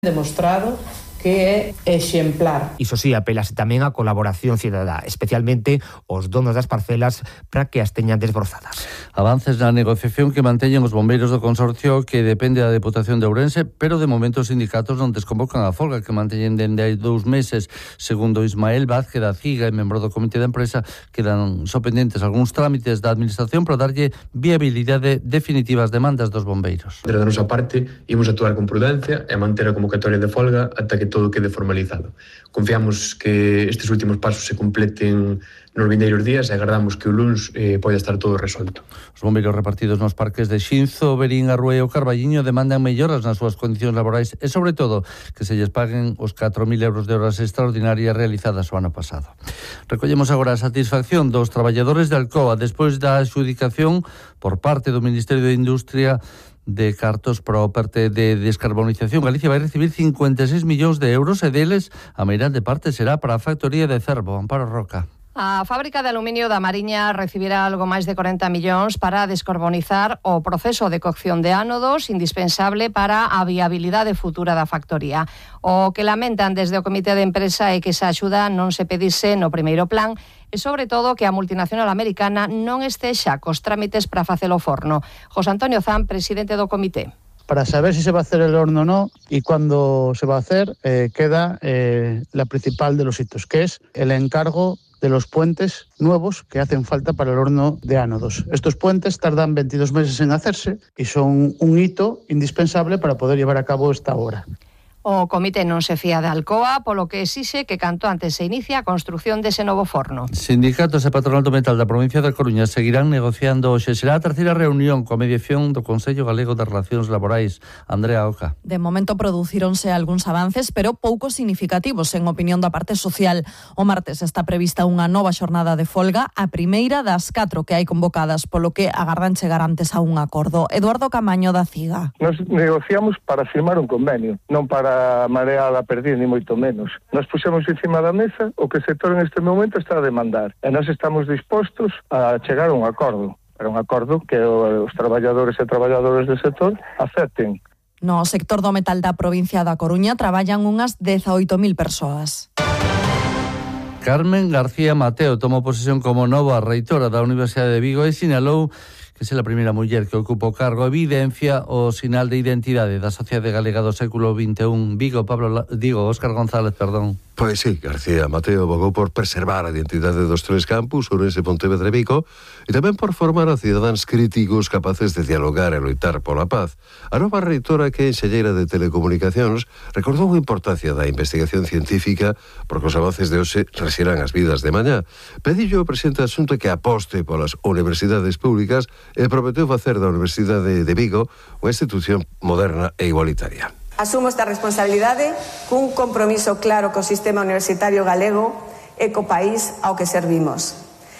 demostrado que é exemplar. Iso sí, apelase tamén a colaboración cidadá, especialmente os donos das parcelas para que as teñan desbrozadas. Avances na negociación que manteñen os bombeiros do consorcio que depende da Deputación de Ourense, pero de momento os sindicatos non desconvocan a folga que manteñen dende hai 2 meses. Segundo Ismael Vázquez da CIGA e membro do comité de empresa, quedan só pendentes algúns trámites da administración para darlle viabilidade definitiva ás demandas dos bombeiros. Pero da nosa parte, imos actuar con prudencia e manter a convocatoria de folga ata que todo quede formalizado. Confiamos que estes últimos pasos se completen nos vindeiros días e agardamos que o luns poida estar todo resolto. Os bombeiros repartidos nos parques de Xinzo, Verín, Arrué e o Carballiño demandan melloras nas súas condicións laborais e, sobre todo, que se lles paguen os 4.000 euros de horas extraordinarias realizadas o ano pasado. Recollemos agora a satisfacción dos traballadores de Alcoa despois da adxudicación por parte do Ministerio de Industria de cartos para o PERTE de descarbonización. Galicia vai recibir 56 millóns de euros e deles a meirande parte será para a factoría de Cervo. Amparo Roca. A fábrica de aluminio da Mariña recibirá algo máis de 40 millóns para descarbonizar o proceso de cocción de ánodos, indispensable para a viabilidade futura da factoría. O que lamentan desde o comité de empresa é que esa axuda non se pedise no primeiro plan e, sobre todo, que a multinacional americana non estexa cos trámites para facelo forno. José Antonio Zan, presidente do comité. Para saber si se va a hacer el horno o no y cuándo se va a hacer, queda la principal de los hitos, que es el encargo de los puentes nuevos que hacen falta para el horno de ánodos. Estos puentes tardan 22 meses en hacerse y son un hito indispensable para poder llevar a cabo esta obra. O comité non se fía de Alcoa, polo que exixe que canto antes se inicia a construción dese novo forno. Sindicatos e patronal do metal da provincia da Coruña seguirán negociando hoxe. Será a terceira reunión coa mediación do Consello Galego de Relacións Laborais. Andrea Oca. De momento producíronse algúns avances, pero poucos significativos, en opinión da parte social. O martes está prevista unha nova xornada de folga, a primeira das 4 que hai convocadas, polo que agardan chegar antes a un acordo. Eduardo Camaño da CIGA. Nos negociamos para firmar un convenio, non para a mareada perder, ni moito menos. Nos puxemos encima da mesa o que o sector en este momento está a demandar e nós estamos dispostos a chegar a un acordo, pero un acordo que os traballadores e traballadoras do sector acepten. No sector do metal da provincia da Coruña traballan unhas 18.000 persoas. Carmen García Mateo tomou posesión como nova reitora da Universidade de Vigo e sinalou que é a primeira muller que ocupa o cargo, evidencia o sinal de identidade da Sociedade Galega do século XXI. Óscar González, perdón. Pois sí, García Mateo abogou por preservar a identidade dos 3 campus, Ourense, Pontevedra e Vigo, e tamén por formar a cidadáns críticos capaces de dialogar e loitar pola paz. A nova reitora, que é enxelleira de Telecomunicacións, recordou a importancia da investigación científica porque os avances de hoxe resirán as vidas de mañá. Pedillo ao presidente asunto que aposte polas universidades públicas e prometeu facer da Universidade de Vigo unha institución moderna e igualitaria. Asumo esta responsabilidade cun compromiso claro co sistema universitario galego e co país ao que servimos.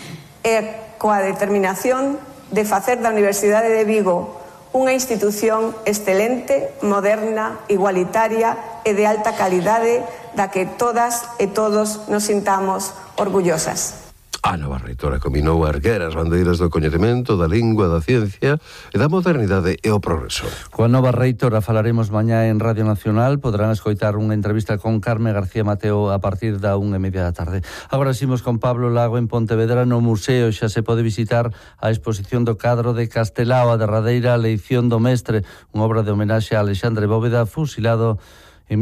E coa determinación de facer da Universidade de Vigo unha institución excelente, moderna, igualitaria e de alta calidade da que todas e todos nos sintamos orgullosas. A nova reitora combinou a erguer as bandeiras do coñecemento, da lingua, da ciencia e da modernidade e o progreso. Coa nova reitora falaremos mañá en Radio Nacional. Podrán escoitar unha entrevista con Carmen García Mateo a partir da 1:30 da tarde. Agora ximos con Pablo Lago en Pontevedra. No museo xa se pode visitar a exposición do cadro de Castelao, a derradeira leición do mestre, unha obra de homenaxe a Alexandre Bóveda, fusilado en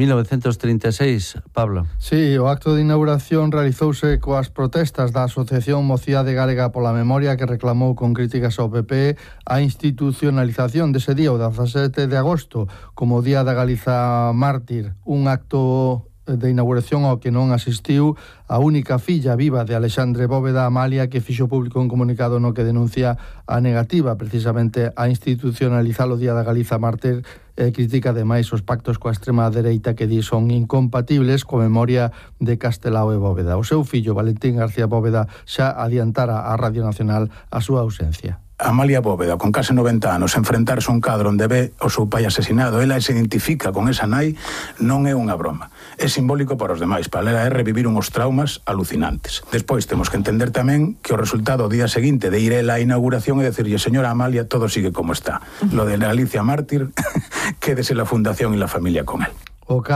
1936, Pablo. Sí, o acto de inauguración realizouse coas protestas da Asociación Mocidade Galega pola Memoria, que reclamou con críticas ao PP a institucionalización dese día, o 17 de agosto, como Día da Galiza Mártir, un acto de inauguración ao que non asistiu a única filla viva de Alexandre Bóveda, Amalia, que fixo público un comunicado no que denuncia a negativa precisamente a institucionalizar o Día da Galiza Mártir e critica ademais os pactos coa extrema dereita que di son incompatibles coa memoria de Castelao e Bóveda. O seu fillo, Valentín García Bóveda, xa adiantara á Radio Nacional a súa ausencia. Amalia Bóveda, con case 90 anos, enfrentarse a un cadro onde ve o seu pai asesinado, ela se identifica con esa nai, non é unha broma. É simbólico para os demais, para ela é revivir uns traumas alucinantes. Despois temos que entender tamén que o resultado o día seguinte de ir ela á inauguración é decirlle, señora Amalia, todo sigue como está. Lo de Alicia Mártir, quédese la fundación e la familia con él.